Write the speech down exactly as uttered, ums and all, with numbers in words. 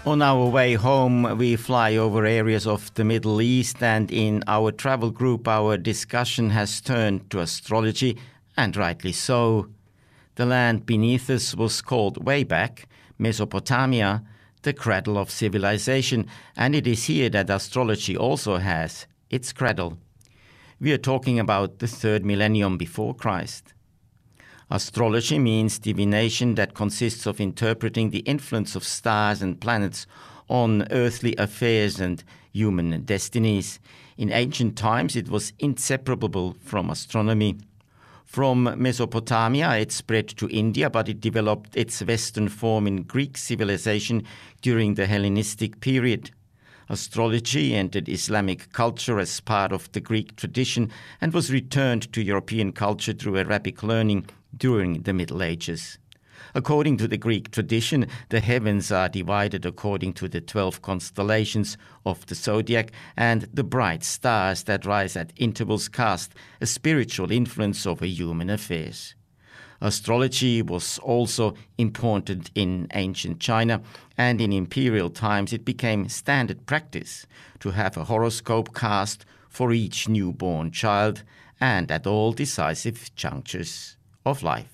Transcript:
On our way home, we fly over areas of the Middle East, and in our travel group, our discussion has turned to astrology, and rightly so. The land beneath us was called way back Mesopotamia, the cradle of civilization, and it is here that astrology also has its cradle. We are talking about the third millennium before Christ. Astrology means divination that consists of interpreting the influence of stars and planets on earthly affairs and human destinies. In ancient times, it was inseparable from astronomy. From Mesopotamia, it spread to India, but it developed its Western form in Greek civilization during the Hellenistic period. Astrology entered Islamic culture as part of the Greek tradition and was returned to European culture through Arabic learning during the Middle Ages. According to the Greek tradition, the heavens are divided according to the twelve constellations of the zodiac, and the bright stars that rise at intervals cast a spiritual influence over human affairs. Astrology was also important in ancient China, and in imperial times it became standard practice to have a horoscope cast for each newborn child and at all decisive junctures of life.